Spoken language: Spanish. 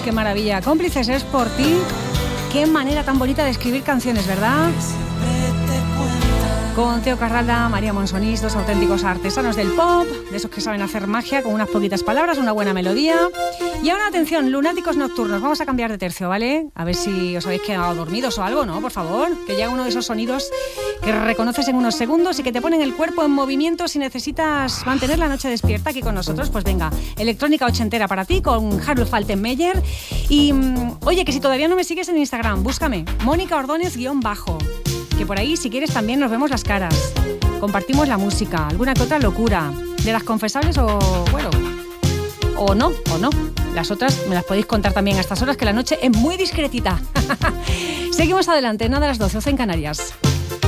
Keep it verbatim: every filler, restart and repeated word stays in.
qué maravilla. Cómplices es por ti. Qué manera tan bonita de escribir canciones, ¿verdad? Con Teo Carralda, María Monsonís, dos auténticos artesanos del pop, de esos que saben hacer magia con unas poquitas palabras, una buena melodía. Y ahora, atención, lunáticos nocturnos, vamos a cambiar de tercio, ¿vale? A ver si os habéis quedado dormidos o algo, ¿no? Por favor, que llega uno de esos sonidos que reconoces en unos segundos y que te ponen el cuerpo en movimiento si necesitas mantener la noche despierta aquí con nosotros. Pues venga, electrónica ochentera para ti con Harold Faltermeyer. Y, mmm, oye, que si todavía no me sigues en Instagram, búscame, Mónica Ordóñez guión bajo. Que por ahí, si quieres, también nos vemos las caras. Compartimos la música, alguna que otra locura. De las confesables o, bueno, o no, o no. Las otras me las podéis contar también a estas horas, que la noche es muy discretita. Seguimos adelante, nada a las doce, once en Canarias.